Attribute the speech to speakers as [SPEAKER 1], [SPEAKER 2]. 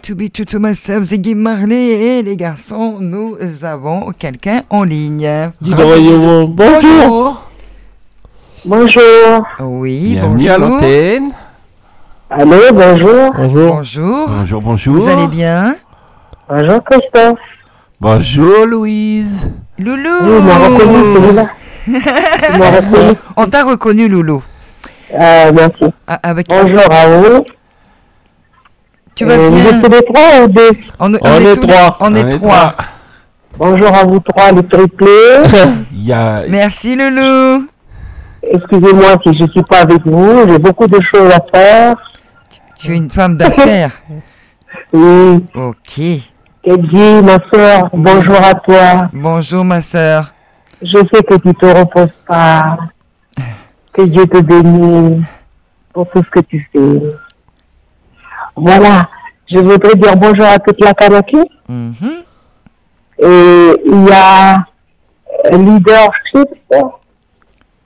[SPEAKER 1] To be true to myself, Ziggy Marley. Et les garçons, nous avons quelqu'un en ligne.
[SPEAKER 2] Bonjour.
[SPEAKER 3] Bonjour.
[SPEAKER 1] Oui,
[SPEAKER 2] Bienvenue à
[SPEAKER 1] bonjour.
[SPEAKER 2] l'antenne.
[SPEAKER 3] Allô, bonjour.
[SPEAKER 1] Bonjour.
[SPEAKER 2] Bonjour.
[SPEAKER 1] Vous allez bien?
[SPEAKER 3] Bonjour Christophe.
[SPEAKER 2] Bonjour Louise.
[SPEAKER 1] Loulou.
[SPEAKER 3] Oui, il m'a reconnu celui-là. Il m'a reconnu.
[SPEAKER 1] On t'a reconnu, Loulou.
[SPEAKER 3] Merci.
[SPEAKER 1] Avec...
[SPEAKER 3] Bonjour à vous.
[SPEAKER 1] Tu vas
[SPEAKER 3] Vous
[SPEAKER 1] bien?
[SPEAKER 3] êtes les trois ou deux?
[SPEAKER 1] On
[SPEAKER 2] est trois.
[SPEAKER 1] On est trois.
[SPEAKER 3] Bonjour à vous trois, les triplés.
[SPEAKER 2] Il y a...
[SPEAKER 1] Merci, Loulou.
[SPEAKER 3] Excusez-moi si je ne suis pas avec vous, j'ai beaucoup de choses à faire.
[SPEAKER 1] Tu es une femme d'affaires.
[SPEAKER 3] Oui.
[SPEAKER 1] Ok.
[SPEAKER 3] Edgy, ma soeur, bonjour à toi.
[SPEAKER 1] Bonjour, ma sœur.
[SPEAKER 3] Je sais que tu ne te reposes pas. Que Dieu te bénisse pour tout ce que tu fais. Voilà. Je voudrais dire bonjour à toute la Kanaki.
[SPEAKER 1] Mhm.
[SPEAKER 3] Et il y a un leadership